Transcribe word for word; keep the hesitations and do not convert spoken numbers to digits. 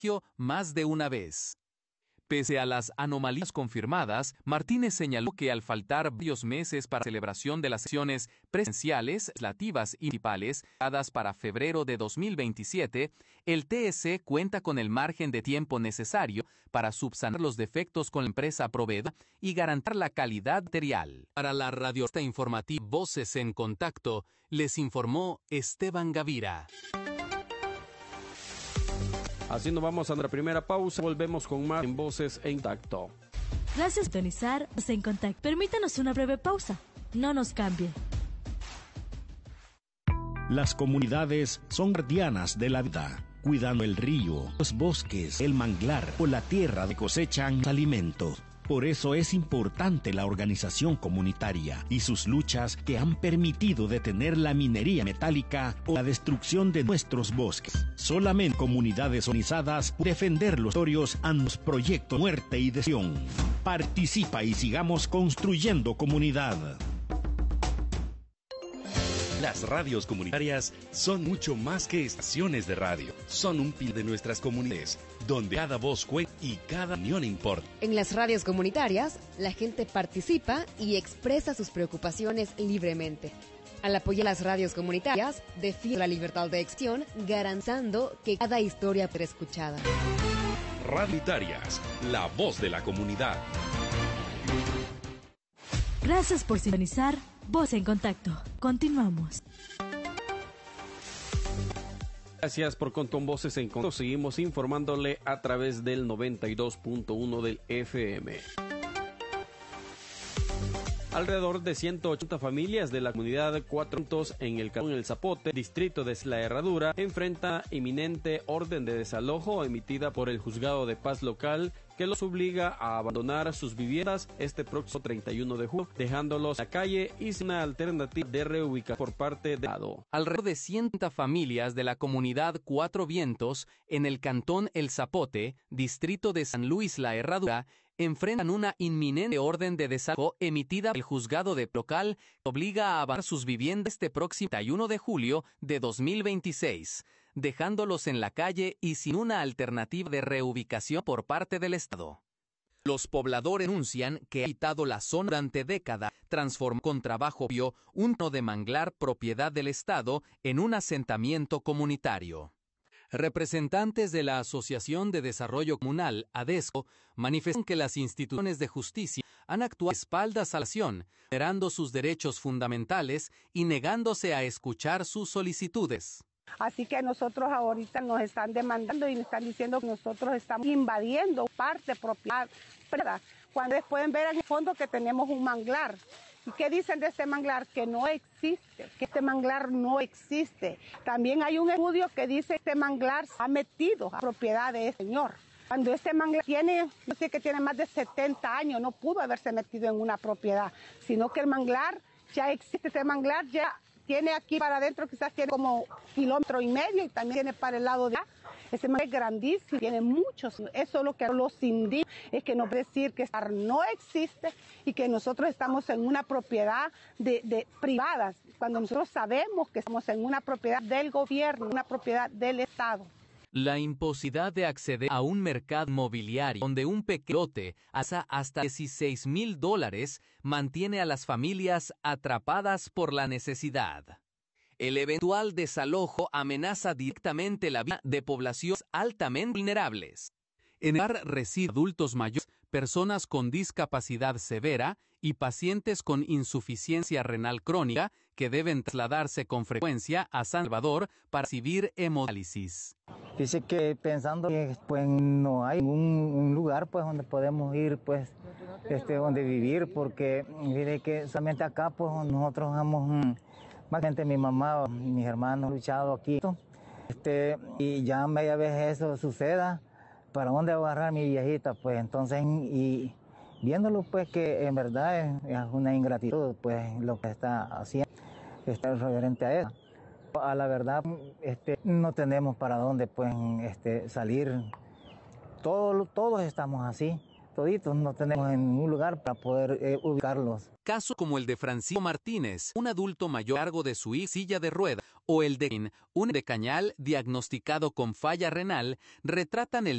más de una vez. Pese a las anomalías confirmadas, Martínez señaló que al faltar varios meses para celebración de las sesiones presenciales, legislativas y municipales, dadas para febrero de dos mil veintisiete, el T E C cuenta con el margen de tiempo necesario para subsanar los defectos con la empresa proveedora y garantizar la calidad material. Para la radio informativa Voces en Contacto, les informó Esteban Gavira. Así nos vamos a nuestra primera pausa. Volvemos con más en Voces en Contacto. Gracias por sintonizar Voces en Contacto. Permítanos una breve pausa. No nos cambie. Las comunidades son guardianas de la vida, cuidando el río, los bosques, el manglar o la tierra de cosechan alimentos. Por eso es importante la organización comunitaria y sus luchas que han permitido detener la minería metálica o la destrucción de nuestros bosques. Solamente comunidades organizadas defender los territorios ante los proyectos muerte y destrucción. Participa y sigamos construyendo comunidad. Las radios comunitarias son mucho más que estaciones de radio. Son un pilar de nuestras comunidades, donde cada voz cuenta y cada unión importa. En las radios comunitarias, la gente participa y expresa sus preocupaciones libremente. Al apoyar las radios comunitarias, defiende la libertad de expresión, garantizando que cada historia sea escuchada. Radiotarias, la voz de la comunidad. Gracias por sintonizar Voz en Contacto. Continuamos. Gracias por contar con Voces en Contacto. Seguimos informándole a través del noventa y dos punto uno del F M. Alrededor de ciento ochenta familias de la comunidad Cuatro Vientos en el cantón El Zapote, distrito de La Herradura, enfrenta inminente orden de desalojo emitida por el juzgado de paz local que los obliga a abandonar sus viviendas este próximo treinta y uno de julio, dejándolos en la calle y sin una alternativa de reubicación por parte del Estado. Alrededor de ciento familias de la comunidad Cuatro Vientos en el cantón El Zapote, distrito de San Luis La Herradura, enfrentan una inminente orden de desalojo emitida por el juzgado de local que obliga a abandonar sus viviendas este próximo treinta y uno de julio de dos mil veintiséis, dejándolos en la calle y sin una alternativa de reubicación por parte del Estado. Los pobladores denuncian que ha habitado la zona durante décadas, transformó con trabajo bio un terreno de manglar propiedad del Estado en un asentamiento comunitario. Representantes de la Asociación de Desarrollo Comunal, ADESCO, manifestaron que las instituciones de justicia han actuado espaldas a la nación, vulnerando sus derechos fundamentales y negándose a escuchar sus solicitudes. Así que nosotros ahorita nos están demandando y nos están diciendo que nosotros estamos invadiendo parte propiedad, cuando pueden ver en el fondo que tenemos un manglar. ¿Y qué dicen de este manglar? Que no existe, que este manglar no existe. También hay un estudio que dice que este manglar se ha metido a propiedad de este señor. Cuando este manglar tiene, no sé que tiene más de setenta años, no pudo haberse metido en una propiedad, sino que el manglar ya existe, este manglar ya tiene aquí para adentro, quizás tiene como kilómetro y medio y también tiene para el lado de allá. Este manglar es grandísimo, tiene muchos. Eso es lo que los indica, es que no puede decir que no existe y que nosotros estamos en una propiedad de, de privada, cuando nosotros sabemos que estamos en una propiedad del gobierno, una propiedad del Estado. La imposibilidad de acceder a un mercado inmobiliario donde un pequeño lote hasta hasta dieciséis mil dólares mantiene a las familias atrapadas por la necesidad. El eventual desalojo amenaza directamente la vida de poblaciones altamente vulnerables. En el lugar residen adultos mayores, personas con discapacidad severa y pacientes con insuficiencia renal crónica que deben trasladarse con frecuencia a San Salvador para recibir hemodiálisis. Dice que pensando que pues no hay un, un lugar pues donde podemos ir pues este donde vivir, porque mire que solamente acá pues nosotros hemos más gente, mi mamá, mis hermanos han luchado aquí este y ya media vez eso suceda, ¿para dónde agarrar mi viejita? Pues entonces, y viéndolo pues que en verdad es, es una ingratitud pues lo que está haciendo, está referente a eso. A la verdad este, no tenemos para dónde pues este, salir, todos, todos estamos así, toditos no tenemos en un lugar para poder eh, ubicarlos. Casos como el de Francisco Martínez, un adulto mayor a cargo de su silla de ruedas, o el de un de Cañal diagnosticado con falla renal, retratan el